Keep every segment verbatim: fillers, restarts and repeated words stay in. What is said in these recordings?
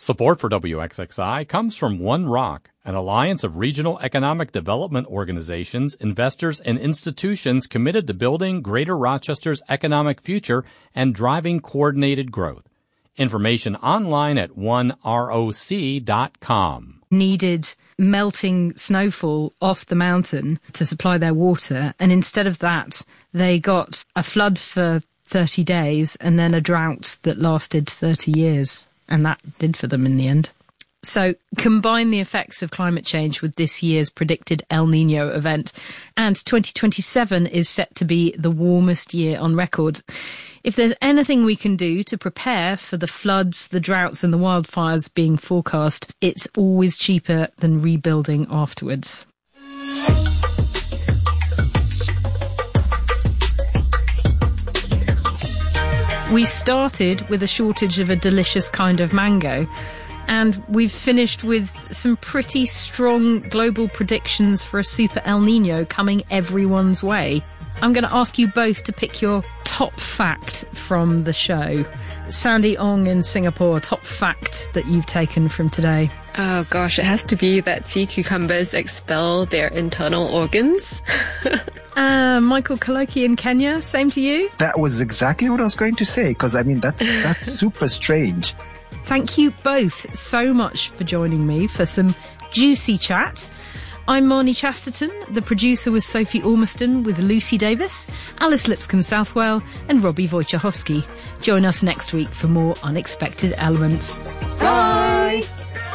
Support for W X X I comes from One Rock, an alliance of regional economic development organizations, investors, and institutions committed to building Greater Rochester's economic future and driving coordinated growth. Information online at one roc dot com. Needed melting snowfall off the mountain to supply their water, and instead of that, they got a flood for thirty days and then a drought that lasted thirty years. And that did for them in the end. So combine the effects of climate change with this year's predicted El Niño event, and twenty twenty-seven is set to be the warmest year on record. If there's anything we can do to prepare for the floods, the droughts and the wildfires being forecast, it's always cheaper than rebuilding afterwards. We started with a shortage of a delicious kind of mango, and we've finished with some pretty strong global predictions for a super El Niño coming everyone's way. I'm going to ask you both to pick your top fact from the show. Sandy Ong in Singapore, top fact that you've taken from today. Oh gosh, it has to be that sea cucumbers expel their internal organs. uh, Michael Kaloki in Kenya, same to you? That was exactly what I was going to say, because I mean, that's, that's super strange. Thank you both so much for joining me for some juicy chat. I'm Marnie Chasterton. The producer was Sophie Ormiston with Lucy Davis, Alice Lipscomb-Southwell and Robbie Wojciechowski. Join us next week for more Unexpected Elements. Bye!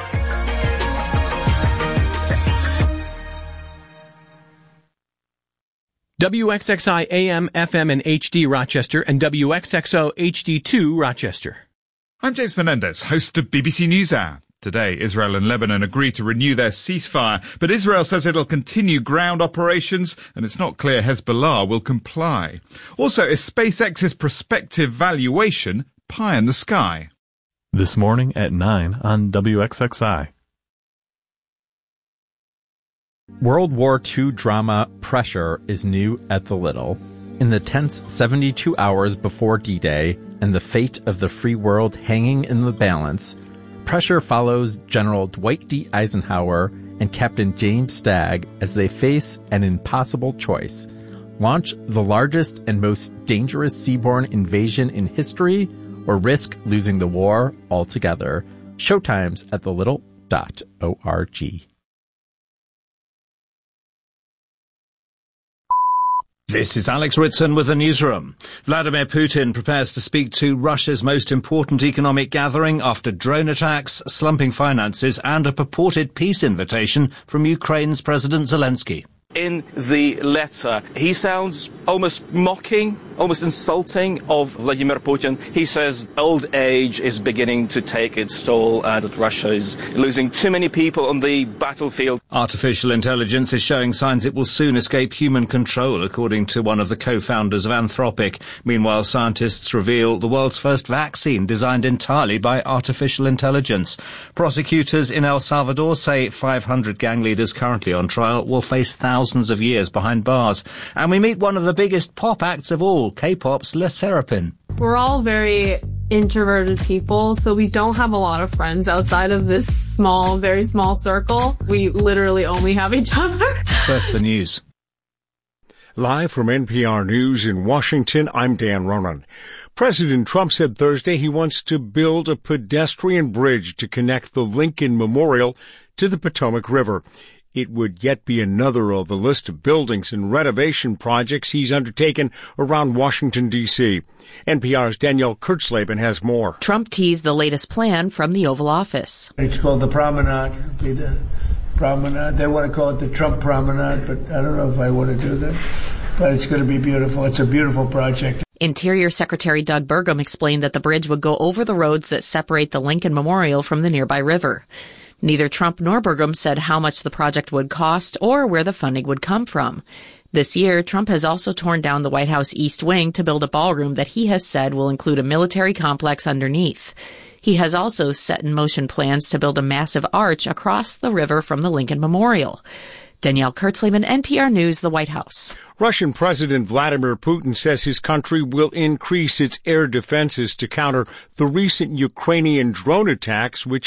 W X X I A M, F M, and H D Rochester and W X X O H D two Rochester. I'm James Fernandez, host of B B C NewsHour. Today, Israel and Lebanon agree to renew their ceasefire, but Israel says it'll continue ground operations, and it's not clear Hezbollah will comply. Also, is SpaceX's prospective valuation pie in the sky? This morning at nine on W X X I. World War Two drama Pressure is new at the Little. In the tense seventy-two hours before D-Day and the fate of the free world hanging in the balance, Pressure follows General Dwight D. Eisenhower and Captain James Stagg as they face an impossible choice: launch the largest and most dangerous seaborne invasion in history, or risk losing the war altogether. Showtimes at the little dot org. This is Alex Ritson with the newsroom. Vladimir Putin prepares to speak to Russia's most important economic gathering after drone attacks, slumping finances, and a purported peace invitation from Ukraine's President Zelensky. In the letter, he sounds almost mocking, almost insulting of Vladimir Putin. He says old age is beginning to take its toll and that Russia is losing too many people on the battlefield. Artificial intelligence is showing signs it will soon escape human control, according to one of the co-founders of Anthropic. Meanwhile, scientists reveal the world's first vaccine designed entirely by artificial intelligence. Prosecutors in El Salvador say five hundred gang leaders currently on trial will face thousands Thousands of years behind bars. And we meet one of the biggest pop acts of all, K-pop's Le Sserafim. We're all very introverted people, so we don't have a lot of friends outside of this small, very small circle. We literally only have each other. First, the news. Live from N P R News in Washington, I'm Dan Ronan. President Trump said Thursday he wants to build a pedestrian bridge to connect the Lincoln Memorial to the Potomac River. It would yet be another of the list of buildings and renovation projects he's undertaken around Washington, D C N P R's Danielle Kurtzleben has more. Trump teased the latest plan from the Oval Office. It's called the Promenade. It'll be the Promenade. They want to call it the Trump Promenade, but I don't know if I want to do that. But it's going to be beautiful. It's a beautiful project. Interior Secretary Doug Burgum explained that the bridge would go over the roads that separate the Lincoln Memorial from the nearby river. Neither Trump nor Burgum said how much the project would cost or where the funding would come from. This year, Trump has also torn down the White House East Wing to build a ballroom that he has said will include a military complex underneath. He has also set in motion plans to build a massive arch across the river from the Lincoln Memorial. Danielle Kurtzleben, N P R News, the White House. Russian President Vladimir Putin says his country will increase its air defenses to counter the recent Ukrainian drone attacks, which